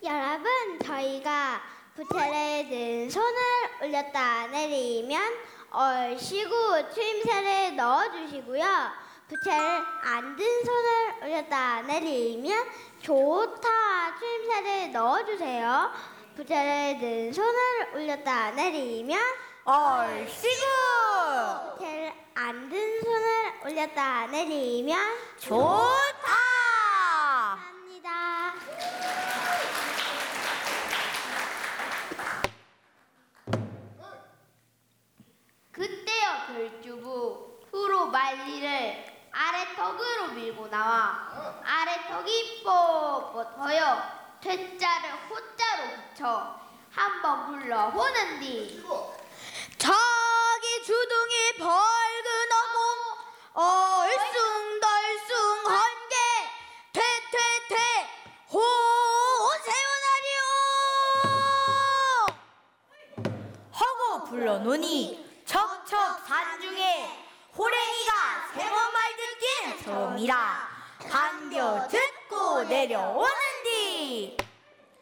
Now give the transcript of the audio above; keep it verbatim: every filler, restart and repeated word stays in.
여러분, 저희가 부채를 든 손을 올렸다 내리면 얼씨구 추임새를 넣어주시고요. 부채를 안 든 손을 올렸다 내리면 좋다 추임새를 넣어주세요. 부채를 든 손을 올렸다 내리면 얼씨구. 부채를 안 든 손을 올렸다 내리면 좋다. 합니다. 그때여 별주부 후로 말리를 아래턱으로 밀고 나와 아래턱이 뻣뻣하여 퇴자를 호자로 붙여 한번 불러 호는 뒤 자기 주둥이 벌근하고 얼숭덜숭한 게 퇴퇴퇴 호세우나리요 하고 불러노니 척척 산중에 호랭이가 세번 말 듣기는 처음이라 반겨 듣고 내려오는 뒤